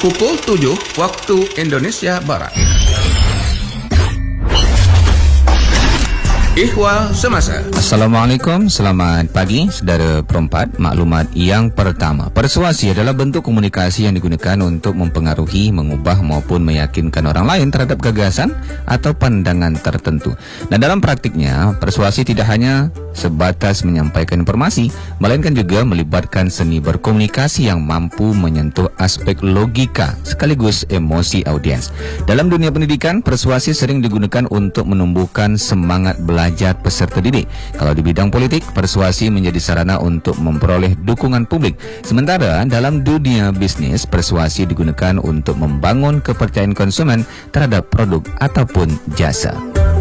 pukul 7 waktu Indonesia Barat. Ihwal Semasa. Assalamualaikum, selamat pagi saudara perempat. Maklumat yang pertama, persuasi adalah bentuk komunikasi yang digunakan untuk mempengaruhi, mengubah maupun meyakinkan orang lain terhadap gagasan atau pandangan tertentu. Dan dalam praktiknya, persuasi tidak hanya sebatas menyampaikan informasi, melainkan juga melibatkan seni berkomunikasi yang mampu menyentuh aspek logika sekaligus emosi audiens. Dalam dunia pendidikan, persuasi sering digunakan untuk menumbuhkan semangat belajar peserta didik. Kalau di bidang politik, persuasi menjadi sarana untuk memperoleh dukungan publik. Sementara dalam dunia bisnis, persuasi digunakan untuk membangun kepercayaan konsumen terhadap produk ataupun jasa.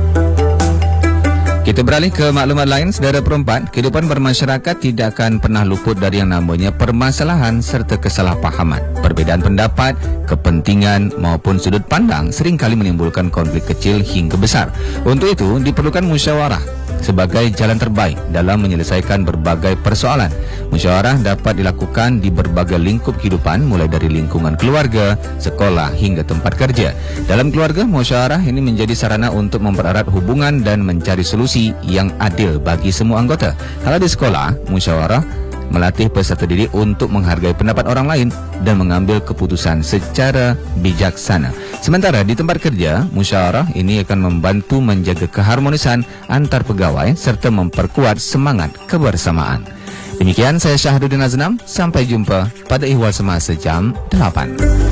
Kita beralih ke maklumat lain, saudara perempat. Kehidupan bermasyarakat tidak akan pernah luput dari yang namanya permasalahan serta kesalahpahaman. Perbezaan pendapat, kepentingan maupun sudut pandang seringkali menimbulkan konflik kecil hingga besar. Untuk itu, diperlukan musyawarah sebagai jalan terbaik dalam menyelesaikan berbagai persoalan. Musyawarah dapat dilakukan di berbagai lingkup kehidupan, mulai dari lingkungan keluarga, sekolah hingga tempat kerja. Dalam keluarga, musyawarah ini menjadi sarana untuk mempererat hubungan dan mencari solusi yang adil bagi semua anggota. Kalau di sekolah, musyawarah melatih peserta didik untuk menghargai pendapat orang lain dan mengambil keputusan secara bijaksana. Sementara di tempat kerja, musyawarah ini akan membantu menjaga keharmonisan antar pegawai serta memperkuat semangat kebersamaan. Demikian saya Syahrudin Aznam, sampai jumpa pada Ihwal Semasa jam 8.